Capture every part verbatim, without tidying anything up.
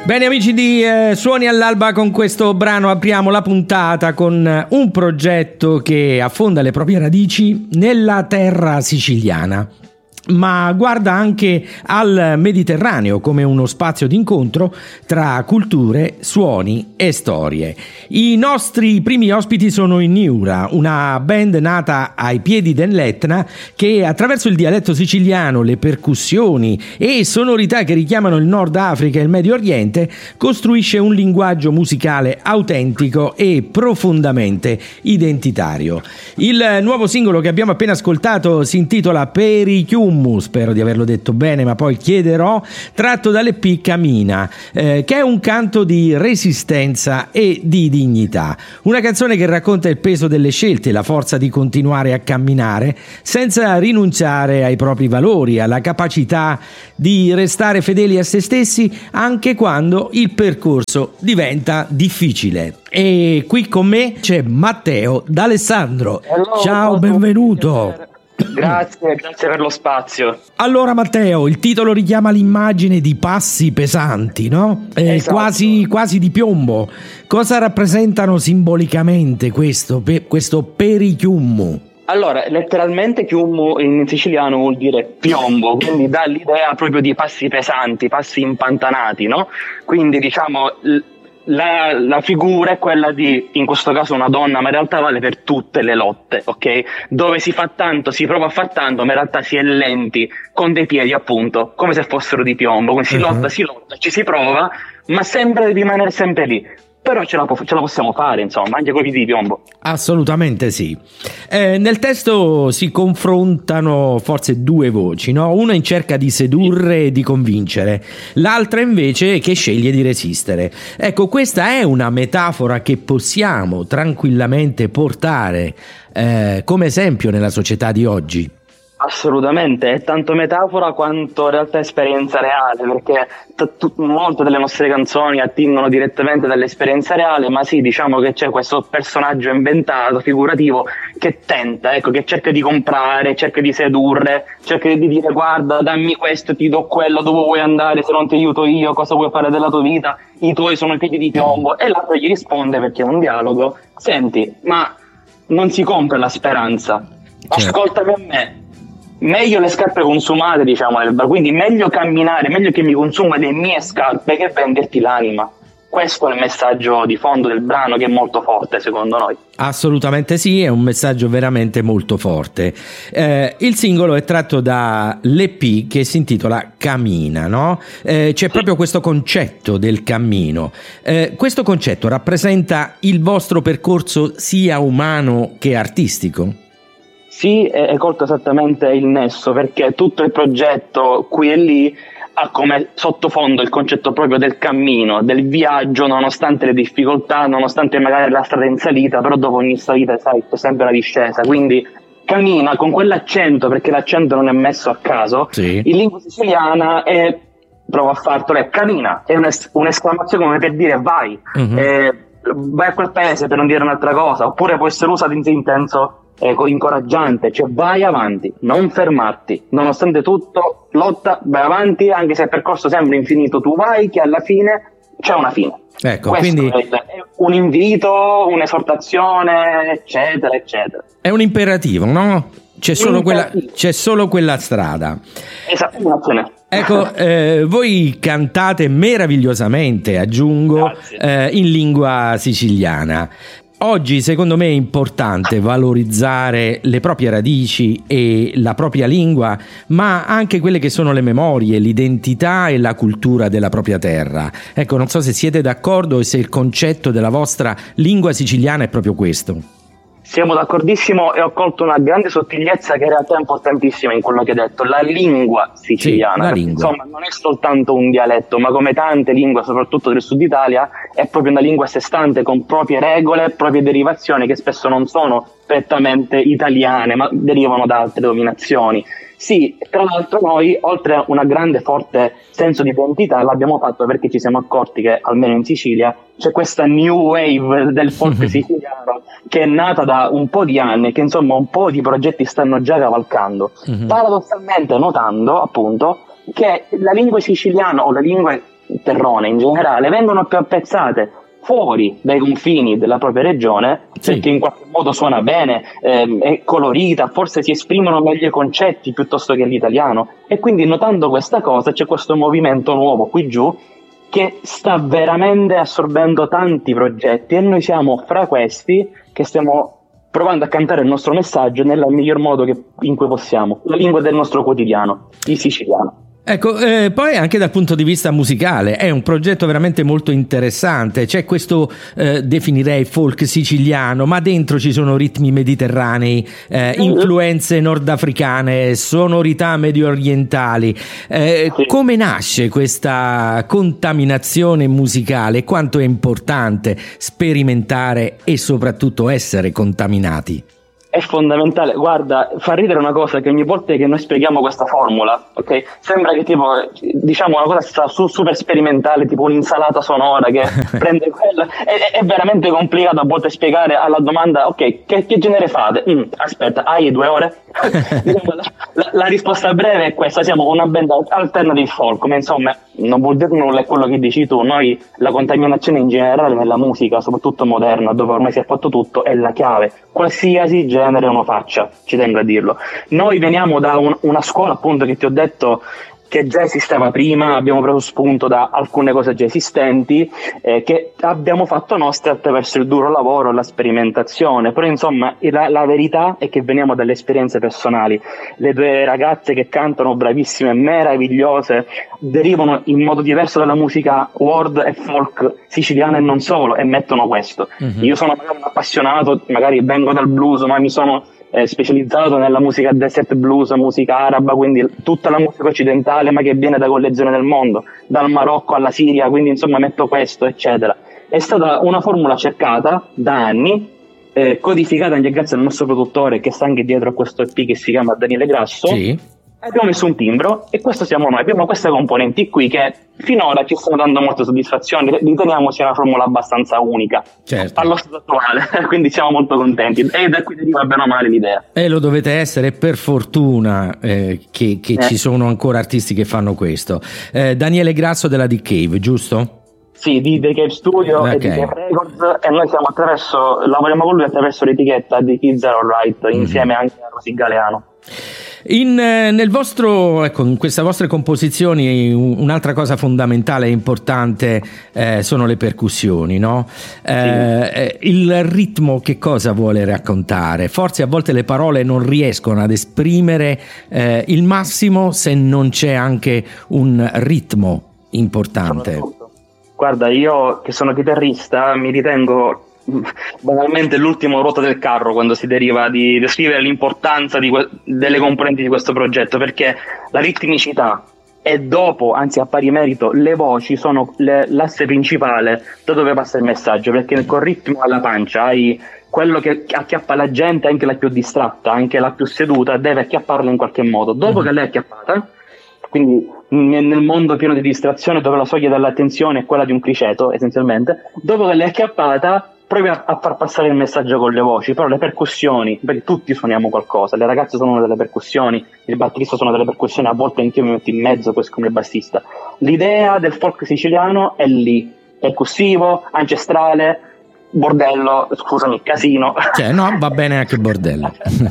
Bene amici di eh, Suoni all'Alba, con questo brano apriamo la puntata con un progetto che affonda le proprie radici nella terra siciliana, ma guarda anche al Mediterraneo come uno spazio d'incontro tra culture, suoni e storie. I nostri primi ospiti sono i Niura, una band nata ai piedi dell'Etna che attraverso il dialetto siciliano, le percussioni e sonorità che richiamano il Nord Africa e il Medio Oriente costruisce un linguaggio musicale autentico e profondamente identitario. Il nuovo singolo che abbiamo appena ascoltato si intitola Perichium, spero di averlo detto bene, ma poi chiederò, tratto dall'E P Camina, eh, che è un canto di resistenza e di dignità. Una canzone che racconta il peso delle scelte, la forza di continuare a camminare senza rinunciare ai propri valori, alla capacità di restare fedeli a se stessi anche quando il percorso diventa difficile. E qui con me c'è Matteo D'Alessandro. Hello, ciao, benvenuto. Grazie, grazie per lo spazio. Allora Matteo, il titolo richiama l'immagine di passi pesanti, no? Eh, esatto. quasi, quasi di piombo. Cosa rappresentano simbolicamente questo, pe, questo perichiummu? Allora, letteralmente chiummu in siciliano vuol dire piombo, quindi dà l'idea proprio di passi pesanti, passi impantanati, no? Quindi diciamo... L- La, la figura è quella di, in questo caso una donna, ma in realtà vale per tutte le lotte, ok? Dove si fa tanto, si prova a far tanto, ma in realtà si è lenti, con dei piedi appunto, come se fossero di piombo, quindi si uh-huh. lotta, si lotta, ci si prova, ma sembra di rimanere sempre lì. Però ce la, ce la possiamo fare, insomma, anche con i piedi di piombo. Assolutamente sì. Eh, nel testo si confrontano forse due voci, no? Una in cerca di sedurre e di convincere, l'altra invece che sceglie di resistere. Ecco, questa è una metafora che possiamo tranquillamente portare eh, come esempio nella società di oggi. Assolutamente, è tanto metafora quanto in realtà esperienza reale, perché t- t- molte delle nostre canzoni attingono direttamente dall'esperienza reale, ma sì, diciamo che c'è questo personaggio inventato, figurativo, che tenta, ecco, che cerca di comprare, cerca di sedurre, cerca di dire guarda, dammi questo, ti do quello, dove vuoi andare, se non ti aiuto io, cosa vuoi fare della tua vita, i tuoi sono i piedi di piombo, e l'altro gli risponde, perché è un dialogo, senti, ma non si compra la speranza, ascoltami a me. Meglio le scarpe consumate, diciamo, quindi meglio camminare, meglio che mi consuma le mie scarpe che venderti l'anima. Questo è il messaggio di fondo del brano, che è molto forte secondo noi. Assolutamente sì, è un messaggio veramente molto forte. Eh, il singolo è tratto dall'E P che si intitola Camina, no? Eh, c'è sì. proprio questo concetto del cammino. Eh, questo concetto rappresenta il vostro percorso sia umano che artistico? Sì, è colto esattamente il nesso, perché tutto il progetto qui e lì ha come sottofondo il concetto proprio del cammino, del viaggio, nonostante le difficoltà, nonostante magari la strada in salita, però dopo ogni salita, sai, c'è sempre la discesa, quindi cammina con quell'accento, perché l'accento non è messo a caso, sì. In lingua siciliana è, provo a fartelo, è camina, è un'es- un'esclamazione come per dire vai, uh-huh. eh, vai a quel paese, per non dire un'altra cosa, oppure può essere usato in senso Ecco, incoraggiante, cioè vai avanti, non fermarti, nonostante tutto, lotta, vai avanti, anche se il percorso sembra infinito, tu vai che alla fine c'è una fine. Ecco, Questo quindi è un invito, un'esortazione, eccetera, eccetera. È un imperativo, no? C'è solo quella, c'è solo quella strada. Esatto. Ecco, eh, voi cantate meravigliosamente, aggiungo, eh, in lingua siciliana. Oggi secondo me è importante valorizzare le proprie radici e la propria lingua, ma anche quelle che sono le memorie, l'identità e la cultura della propria terra. Ecco, non so se siete d'accordo e se il concetto della vostra lingua siciliana è proprio questo. Siamo d'accordissimo e ho colto una grande sottigliezza che in realtà è importantissima in quello che hai detto, la lingua siciliana. Sì, la lingua. Insomma, non è soltanto un dialetto, ma come tante lingue, soprattutto del sud Italia, è proprio una lingua a sé stante, con proprie regole, proprie derivazioni che spesso non sono prettamente italiane, ma derivano da altre dominazioni. Sì, tra l'altro noi, oltre a una grande forte senso di identità, l'abbiamo fatto perché ci siamo accorti che, almeno in Sicilia, c'è questa new wave del folk siciliano che è nata da un po' di anni e che insomma un po' di progetti stanno già cavalcando, mm-hmm. paradossalmente notando appunto che la lingua siciliana o le lingue terrone in generale, vengono più apprezzate fuori dai confini della propria regione, sì. perché in qualche modo suona bene, ehm, è colorita, forse si esprimono meglio i concetti piuttosto che l'italiano, e quindi notando questa cosa c'è questo movimento nuovo qui giù che sta veramente assorbendo tanti progetti, e noi siamo fra questi che stiamo provando a cantare il nostro messaggio nel miglior modo che, in cui possiamo, la lingua del nostro quotidiano, il siciliano. Ecco, eh, poi anche dal punto di vista musicale è un progetto veramente molto interessante. C'è questo, eh, definirei folk siciliano, ma dentro ci sono ritmi mediterranei, eh, influenze nordafricane, sonorità medio orientali. Eh, sì. Come nasce questa contaminazione musicale? Quanto è importante sperimentare e soprattutto essere contaminati? È fondamentale. Guarda, fa ridere una cosa, che ogni volta che noi spieghiamo questa formula, ok, sembra che tipo, diciamo una cosa su, super sperimentale, tipo un'insalata sonora che prende quella, è, è veramente complicato a volte spiegare alla domanda, ok, che, che genere fate? Mm, aspetta, hai due ore? Diciamo, la, la, la risposta breve è questa: siamo una band alternative folk, ma insomma non vuol dire nulla, è quello che dici tu. Noi, la contaminazione in generale nella musica, soprattutto moderna, dove ormai si è fatto tutto, è la chiave, qualsiasi genere uno faccia, ci tengo a dirlo. Noi veniamo da un, una scuola, appunto, che ti ho detto che già esisteva prima, abbiamo preso spunto da alcune cose già esistenti, eh, che abbiamo fatto nostre attraverso il duro lavoro e la sperimentazione. Però insomma la, la verità è che veniamo dalle esperienze personali. Le due ragazze che cantano, bravissime, meravigliose, derivano in modo diverso dalla musica world e folk siciliana e non solo, e mettono questo. Mm-hmm. Io sono magari un appassionato, magari vengo dal blues, ma mi sono Eh, specializzato nella musica desert blues, musica araba, quindi tutta la musica occidentale, ma che viene da quelle zone del mondo, dal Marocco alla Siria, quindi insomma metto questo, eccetera. È stata una formula cercata da anni, eh, codificata anche grazie al nostro produttore che sta anche dietro a questo E P, che si chiama Daniele Grasso. Sì. Abbiamo messo un timbro e questo siamo noi. Abbiamo queste componenti qui che finora ci stanno dando molte soddisfazioni, riteniamo sia una formula abbastanza unica, certo, allo stato attuale, quindi siamo molto contenti, e da qui deriva bene o male l'idea. E lo dovete essere, per fortuna eh, che, che eh. ci sono ancora artisti che fanno questo. eh, Daniele Grasso della The Cave, giusto? Sì, di The Cave Studio, okay, e di The Cave Records, e noi siamo attraverso, lavoriamo con lui attraverso l'etichetta di Kids Are Alright, mm-hmm, insieme anche a Rosy Galeano. In, nel vostro, ecco, in queste vostre composizioni un'altra cosa fondamentale e importante eh, sono le percussioni, no? Eh, sì. Il ritmo che cosa vuole raccontare? Forse a volte le parole non riescono ad esprimere eh, il massimo se non c'è anche un ritmo importante. Guarda, io che sono chitarrista mi ritengo banalmente l'ultimo ruota del carro quando si deriva di descrivere l'importanza di que- delle componenti di questo progetto, perché la ritmicità e dopo, anzi a pari merito, le voci sono le, l'asse principale da dove passa il messaggio, perché col ritmo alla pancia hai quello che acchiappa la gente, anche la più distratta, anche la più seduta, deve acchiapparla in qualche modo. Dopo che lei è acchiappata, quindi nel mondo pieno di distrazione dove la soglia dell'attenzione è quella di un criceto essenzialmente, dopo che l'è acchiappata provi a, a far passare il messaggio con le voci. Però le percussioni, perché tutti suoniamo qualcosa, le ragazze sono delle percussioni, il batterista suona delle percussioni, a volte anch'io mi metto in mezzo questo come il bassista. L'idea del folk siciliano è lì, percussivo, ancestrale, bordello, scusami, casino. Cioè, no, va bene anche bordello.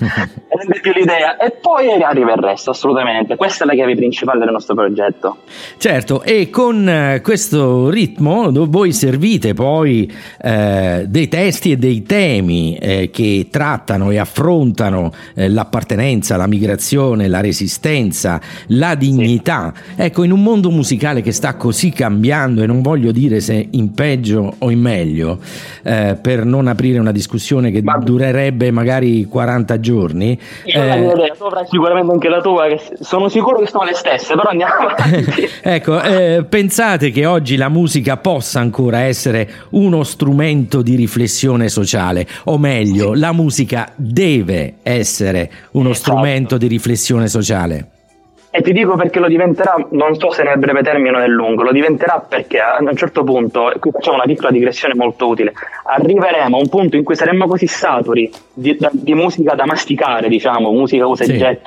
Rende più l'idea, e poi arriva il resto, assolutamente. Questa è la chiave principale del nostro progetto. Certo, e con questo ritmo voi servite poi eh, dei testi e dei temi eh, che trattano e affrontano eh, l'appartenenza, la migrazione, la resistenza, la dignità. Sì. Ecco, in un mondo musicale che sta così cambiando, e non voglio dire se in peggio o in meglio, eh, per non aprire una discussione che Ma... durerebbe magari quaranta giorni. Io eh, la mia idea, tu avrai sicuramente anche la tua, che sono sicuro che sono le stesse, però andiamo avanti. Ecco, eh, pensate che oggi la musica possa ancora essere uno strumento di riflessione sociale, o meglio, la musica deve essere uno esatto. strumento di riflessione sociale? E ti dico perché lo diventerà, non so se nel breve termine o nel lungo, lo diventerà perché a un certo punto, e qui facciamo una piccola digressione molto utile, arriveremo a un punto in cui saremmo così saturi di, di musica da masticare, diciamo, musica usa e sì. getta,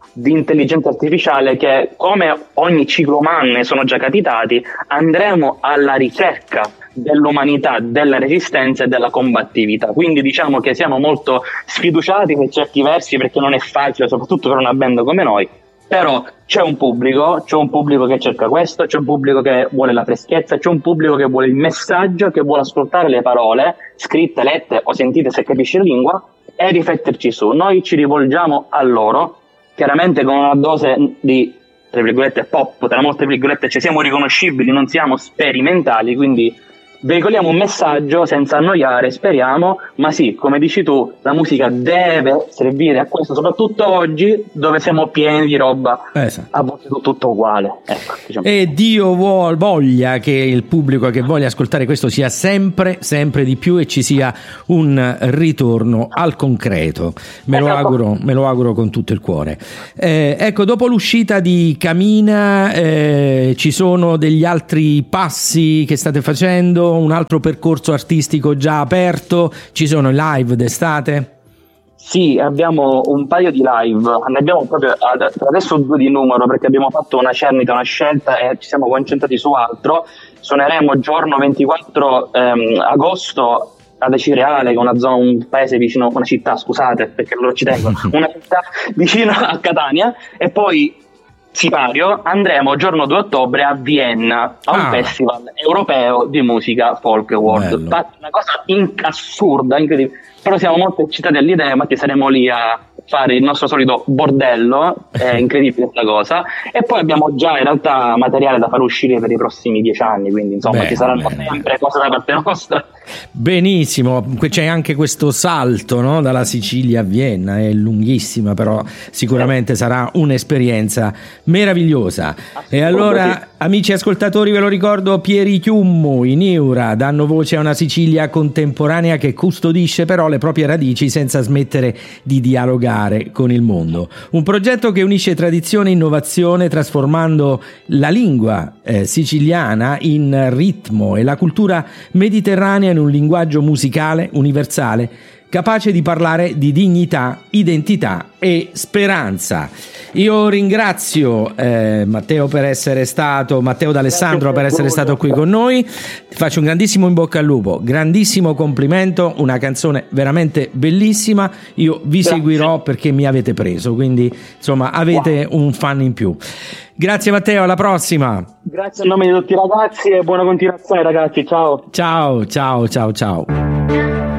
di intelligenza artificiale che, come ogni cicloman ne sono già capitati, andremo alla ricerca dell'umanità, della resistenza e della combattività. Quindi diciamo che siamo molto sfiduciati per certi versi, perché non è facile, soprattutto per una band come noi, però c'è un pubblico, c'è un pubblico che cerca questo, c'è un pubblico che vuole la freschezza, c'è un pubblico che vuole il messaggio, che vuole ascoltare le parole scritte, lette o sentite se capisce la lingua e rifletterci su. Noi ci rivolgiamo a loro, chiaramente con una dose di, tra virgolette, pop, tra molte virgolette, ci siamo riconoscibili, non siamo sperimentali, quindi veicoliamo un messaggio senza annoiare, speriamo, ma sì, come dici tu, la musica deve servire a questo, soprattutto oggi dove siamo pieni di roba, esatto. A volte tutto uguale, ecco, diciamo. E Dio vuol, voglia che il pubblico che voglia ascoltare questo sia sempre, sempre di più e ci sia un ritorno al concreto. Me lo esatto. auguro, me lo auguro con tutto il cuore. Eh, ecco, dopo l'uscita di Camina, eh, ci sono degli altri passi che state facendo? Un altro percorso artistico già aperto? Ci sono i live d'estate? Sì, abbiamo un paio di live, ne abbiamo proprio adesso due di numero, perché abbiamo fatto una cernita, una scelta e ci siamo concentrati su altro. Suoneremo giorno ventiquattro ehm, agosto ad Acireale, che è una zona, un paese vicino, una città, scusate perché loro ci tengono, una città vicino a Catania, e poi Sipario andremo giorno due ottobre a Vienna a un ah. festival europeo di musica folk world. Una cosa in- assurda, incredibile, però siamo molto eccitati all'idea, ma saremo lì a fare il nostro solito bordello, è incredibile questa cosa. E poi abbiamo già in realtà materiale da far uscire per i prossimi dieci anni, quindi insomma bene, ci saranno bene. sempre cose da parte nostra. Benissimo, c'è anche questo salto, no? Dalla Sicilia a Vienna, è lunghissima, però sicuramente sarà un'esperienza meravigliosa. E allora, amici ascoltatori, ve lo ricordo, Pieri Chiummu, i Niura danno voce a una Sicilia contemporanea che custodisce però le proprie radici senza smettere di dialogare con il mondo. Un progetto che unisce tradizione e innovazione, trasformando la lingua eh, siciliana in ritmo e la cultura mediterranea in un linguaggio musicale universale capace di parlare di dignità, identità e speranza. Io ringrazio eh, Matteo per essere stato, Matteo D'Alessandro per essere stato qui con noi. Ti faccio un grandissimo in bocca al lupo, grandissimo complimento, una canzone veramente bellissima. Io vi Grazie. seguirò perché mi avete preso, quindi insomma avete wow. un fan in più. Grazie Matteo, alla prossima. Grazie a nome di tutti i ragazzi e buona continuazione ragazzi, ciao. Ciao, ciao, ciao, ciao.